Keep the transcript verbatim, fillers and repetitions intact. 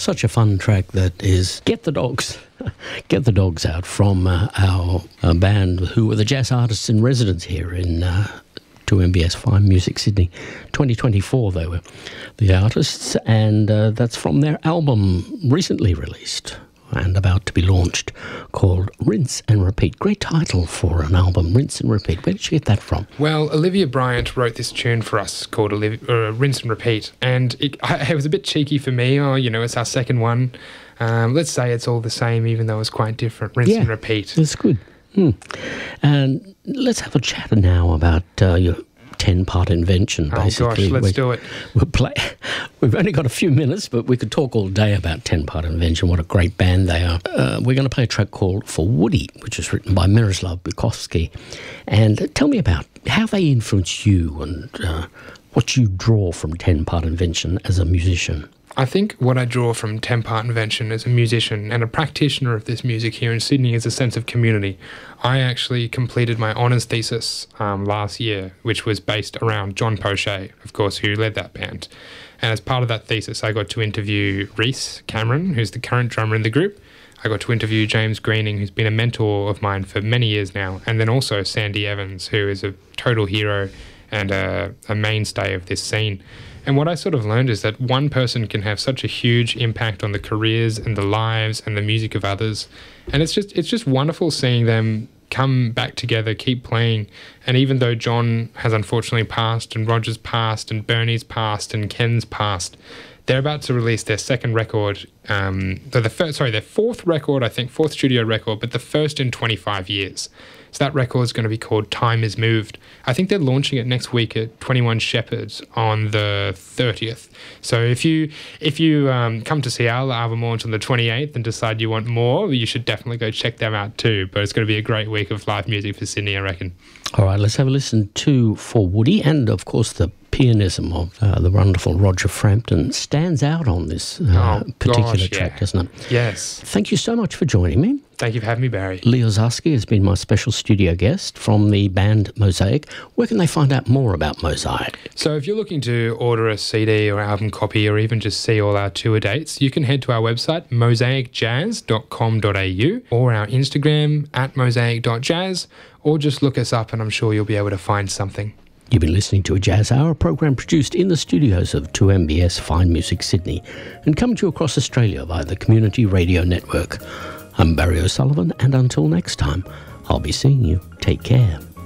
such a fun track that is Get the Dogs. Get the Dogs Out from uh, our uh, band who were the jazz artists in residence here in uh, two M B S Fine Music Sydney. twenty twenty-four they were the artists, and uh, that's from their album recently released and about to be launched, called Rinse and Repeat. Great title for an album, Rinse and Repeat. Where did you get that from? Well, Olivia Bryant wrote this tune for us called Olivia, uh, Rinse and Repeat, and it, it was a bit cheeky for me. Oh, you know, it's our second one. Um, let's say it's all the same, even though it's quite different. Rinse yeah, and Repeat. That's good. Hmm. And let's have a chat now about uh, your ten-part invention, basically. Oh, gosh, let's we, do it. We'll play. We've only got a few minutes, but we could talk all day about ten-part invention. What a great band they are. Uh, we're going to play a track called For Woody, which is written by Miroslav Bukowski. And tell me about how they influence you and uh, what you draw from ten-part invention as a musician. I think what I draw from ten-part invention as a musician and a practitioner of this music here in Sydney is a sense of community. I actually completed my honours thesis um, last year, which was based around John Poche, of course, who led that band. And as part of that thesis, I got to interview Reese Cameron, who's the current drummer in the group. I got to interview James Greening, who's been a mentor of mine for many years now, and then also Sandy Evans, who is a total hero and a, a mainstay of this scene. And what I sort of learned is that one person can have such a huge impact on the careers and the lives and the music of others. And it's just it's just wonderful seeing them come back together, keep playing. And even though John has unfortunately passed, and Roger's passed, and Bernie's passed, and Ken's passed, they're about to release their second record. Um, the first, sorry, their fourth record, I think, fourth studio record, but the first in twenty-five years. So that record is going to be called Time Is Moved. I think they're launching it next week at twenty-one Shepherds on the thirtieth. So if you if you um, come to see our album launch on the twenty-eighth and decide you want more, you should definitely go check them out too. But it's going to be a great week of live music for Sydney, I reckon. All right, let's have a listen to For Woody, and of course the pianism of uh, the wonderful Roger Frampton stands out on this uh, oh, particular gosh, track, yeah. doesn't it? Yes. Thank you so much for joining me. Thank you for having me, Barry. Leo Zarski has been my special studio guest from the band Mosaic. Where can they find out more about Mosaic? So if you're looking to order a C D or album copy, or even just see all our tour dates, you can head to our website, mosaic jazz dot com dot a u, or our Instagram, at mosaic dot jazz, or just look us up and I'm sure you'll be able to find something. You've been listening to a Jazz Hour, a program produced in the studios of two M B S Fine Music Sydney and coming to you across Australia via the Community Radio Network. I'm Barry O'Sullivan, and until next time, I'll be seeing you. Take care.